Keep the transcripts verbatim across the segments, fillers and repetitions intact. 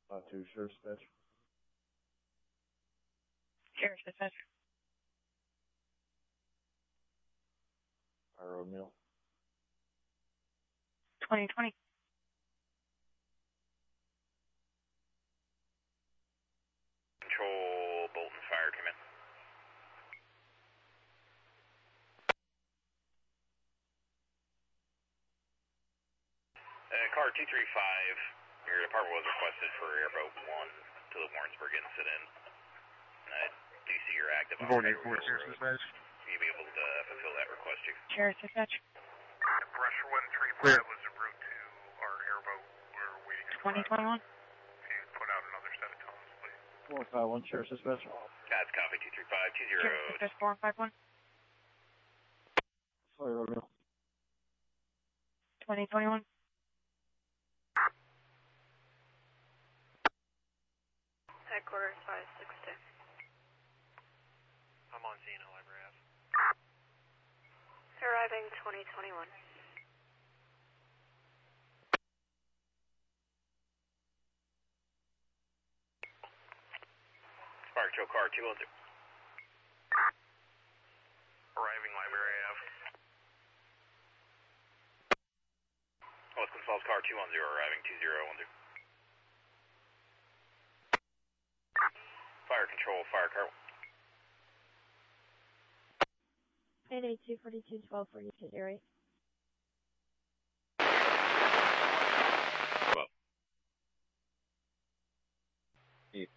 Uh, two, Sheriff's Dispatch. Sheriff's Dispatch. Fire Road Meal. twenty twenty. Control, Bolton Fire, come in. Uh, car two three five, your department was requested for airboat one to the Warrensburg incident. I do see you're active on Federal Road. Will you be able to fulfill that request, Chief? Sheriff's Dispatch. Pressure one three five was en route to our airboat. We're waiting for twenty twenty-one. If you put out another set of tones, please. four five one, Sheriff's Dispatch. That's copy, two three five, two zero. Sheriff's Dispatch four five one. Fire Road Meal. twenty twenty-one. Headquarters five six two. I'm on scene at Library Ave. Arriving twenty twenty-one. Fire control car two one zero. Arriving Library Ave. Westland Falls car two one zero, arriving two zero one zero. Fire control, fire car. eight eight two, forty-two, twelve, forty-two, zero eight. Well. Eight.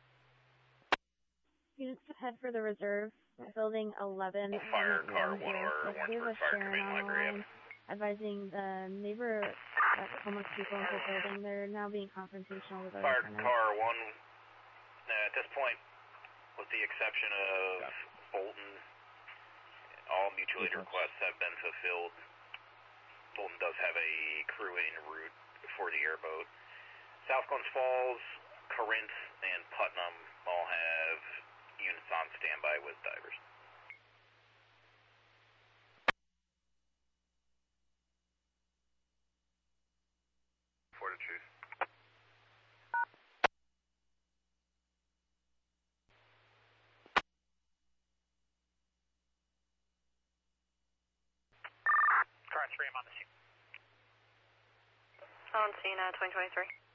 Units head for the reserve, building eleven. Fire car one or We have a Warrensburg Fire Sharon Command on the Library. line advising the neighbor that homeless people in the building. They're now being confrontational with our Fire tenants. car one, uh, at this point, with the exception of Bolton, all mutual aid requests have been fulfilled. Bolton does have a crew en route for the airboat. South Glens Falls, Corinth, and Putnam all have units on standby with divers. For the chief. Current three, I'm on the scene. On scene uh, twenty twenty-three.